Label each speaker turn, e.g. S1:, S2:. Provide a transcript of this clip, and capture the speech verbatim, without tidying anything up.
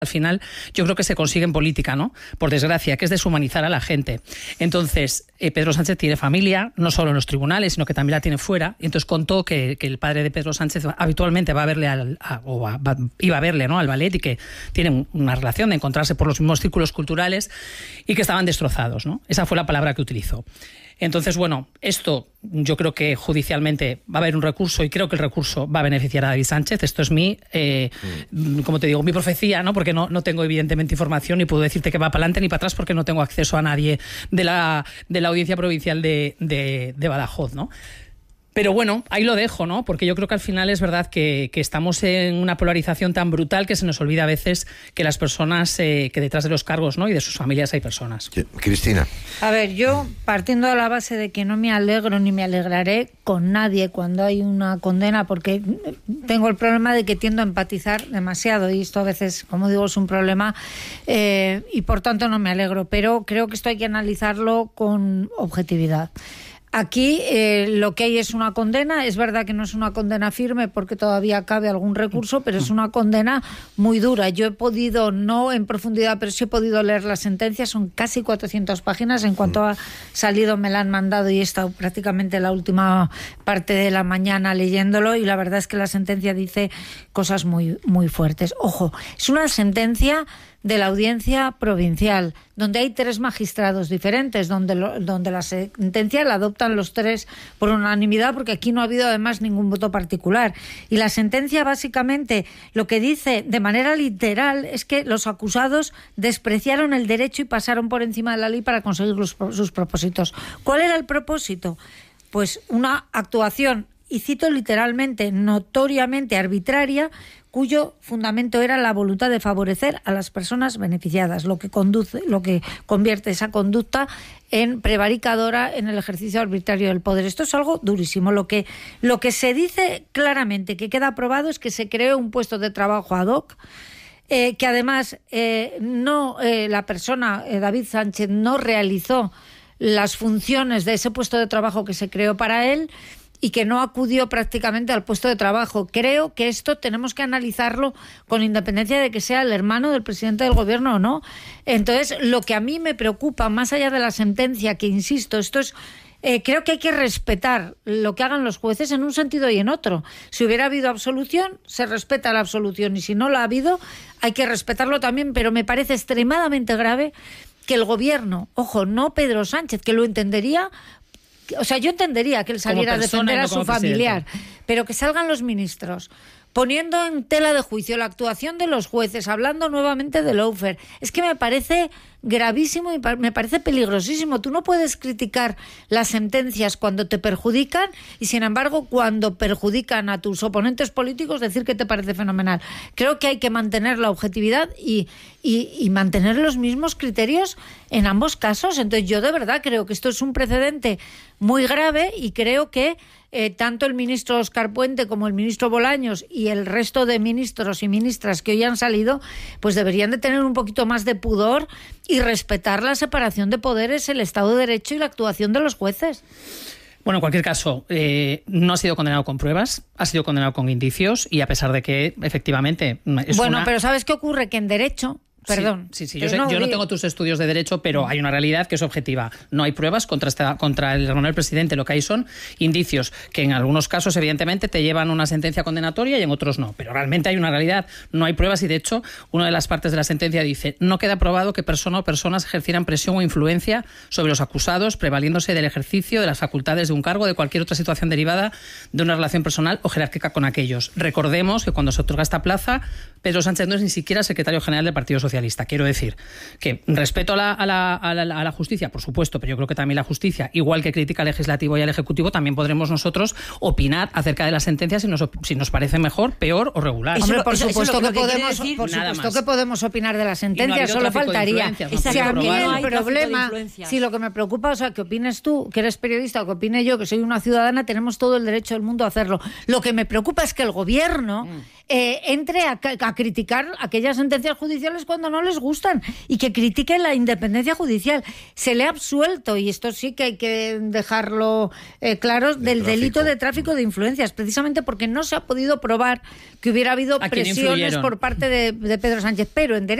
S1: al final yo creo que se consigue en política, ¿no? Por desgracia, que es deshumanizar a la gente. Entonces, eh, Pedro Sánchez tiene familia, no solo en los tribunales, sino que también la tiene fuera. Y entonces contó que, que el padre de Pedro Sánchez habitualmente va a verle, al, a, o a, va, iba a verle, ¿no?, al ballet, y que tienen una relación de encontrarse por los mismos círculos culturales y que estaban destrozados, ¿no? Esa fue la palabra que utilizó. Entonces, bueno, esto yo creo que judicialmente va a haber un recurso y creo que el recurso va a beneficiar a David Sánchez. Esto es mi, eh, mm. como te digo, mi profecía, ¿no? Porque no, no tengo evidentemente información ni puedo decirte que va para adelante ni para atrás porque no tengo acceso a nadie de la, de la Audiencia Provincial de, de, de Badajoz, ¿no? Pero bueno, ahí lo dejo, ¿no? Porque yo creo que al final es verdad que, que estamos en una polarización tan brutal que se nos olvida a veces que las personas, eh, que detrás de los cargos, ¿no?, y de sus familias hay personas.
S2: Sí. Cristina.
S3: A ver, yo partiendo de la base de que no me alegro ni me alegraré con nadie cuando hay una condena, porque tengo el problema de que tiendo a empatizar demasiado y esto a veces, como digo, es un problema eh, y por tanto no me alegro, pero creo que esto hay que analizarlo con objetividad. Aquí eh, lo que hay es una condena, es verdad que no es una condena firme porque todavía cabe algún recurso, pero es una condena muy dura. Yo he podido, no en profundidad, pero sí he podido leer la sentencia, son casi cuatrocientas páginas, en cuanto ha salido me la han mandado y he estado prácticamente la última parte de la mañana leyéndolo y la verdad es que la sentencia dice cosas muy, muy fuertes. Ojo, es una sentencia de la Audiencia Provincial, donde hay tres magistrados diferentes, donde, lo, donde la sentencia la adoptan los tres por unanimidad, porque aquí no ha habido además ningún voto particular. Y la sentencia básicamente lo que dice de manera literal es que los acusados despreciaron el derecho y pasaron por encima de la ley para conseguir los, sus propósitos. ¿Cuál era el propósito? Pues una actuación, y cito literalmente, notoriamente arbitraria, cuyo fundamento era la voluntad de favorecer a las personas beneficiadas, lo que conduce, lo que convierte esa conducta en prevaricadora en el ejercicio arbitrario del poder. Esto es algo durísimo. Lo que, lo que se dice claramente, que queda aprobado, es que se creó un puesto de trabajo ad hoc, eh, que además eh, no eh, la persona, eh, David Sánchez, no realizó las funciones de ese puesto de trabajo que se creó para él, y que no acudió prácticamente al puesto de trabajo. Creo que esto tenemos que analizarlo con independencia de que sea el hermano del presidente del gobierno o no. Entonces, lo que a mí me preocupa, más allá de la sentencia, que insisto, esto es... Eh, creo que hay que respetar lo que hagan los jueces en un sentido y en otro. Si hubiera habido absolución, se respeta la absolución, y si no la ha habido, hay que respetarlo también, pero me parece extremadamente grave que el gobierno, ojo, no Pedro Sánchez, que lo entendería... O sea, yo entendería que él saliera a defender a su familiar, pero que salgan los ministros poniendo en tela de juicio la actuación de los jueces, hablando nuevamente de lawfare, es que me parece gravísimo y me parece peligrosísimo. Tú no puedes criticar las sentencias cuando te perjudican y, sin embargo, cuando perjudican a tus oponentes políticos, decir que te parece fenomenal. Creo que hay que mantener la objetividad y, y, y mantener los mismos criterios en ambos casos. Entonces, yo de verdad creo que esto es un precedente muy grave y creo que Eh, tanto el ministro Óscar Puente como el ministro Bolaños y el resto de ministros y ministras que hoy han salido, pues deberían de tener un poquito más de pudor y respetar la separación de poderes, el Estado de Derecho y la actuación de los jueces.
S1: Bueno, en cualquier caso, eh, no ha sido condenado con pruebas, ha sido condenado con indicios y a pesar de que efectivamente es
S3: Bueno,
S1: una...
S3: pero ¿sabes qué ocurre? Que en derecho... Perdón.
S1: Sí, sí, sí. Yo, sé, no, yo no tengo tus estudios de derecho, pero hay una realidad que es objetiva. No hay pruebas contra, esta, contra el hermano del presidente. Lo que hay son indicios que en algunos casos, evidentemente, te llevan a una sentencia condenatoria y en otros no. Pero realmente hay una realidad. No hay pruebas y, de hecho, una de las partes de la sentencia dice: no queda probado que persona o personas ejercieran presión o influencia sobre los acusados, prevaliéndose del ejercicio de las facultades de un cargo o de cualquier otra situación derivada de una relación personal o jerárquica con aquellos. Recordemos que cuando se otorga esta plaza, Pedro Sánchez no es ni siquiera secretario general del Partido Socialista. Quiero decir que respeto a la, a, la, a, la, a la justicia, por supuesto, pero yo creo que también la justicia, igual que critica al legislativo y al ejecutivo, también podremos nosotros opinar acerca de las sentencias si nos, si nos parece mejor, peor o regular.
S3: Eso, Hombre, por
S1: eso,
S3: supuesto,
S1: eso
S3: que, podemos, decir, por supuesto que podemos opinar de las sentencias, no solo faltaría.
S1: No
S3: si a mí el problema, si lo que me preocupa, o sea, que opines tú, que eres periodista, o que opine yo, que soy una ciudadana, tenemos todo el derecho del mundo a hacerlo. Lo que me preocupa es que el gobierno mm. eh, entre a, a criticar aquellas sentencias judiciales cuando cuando no les gustan y que critiquen la independencia judicial. Se le ha absuelto, y esto sí que hay que dejarlo eh, claro, del
S2: tráfico.
S3: delito de tráfico de influencias, precisamente porque no se ha podido probar que hubiera habido presiones por parte de, de Pedro Sánchez. Pero en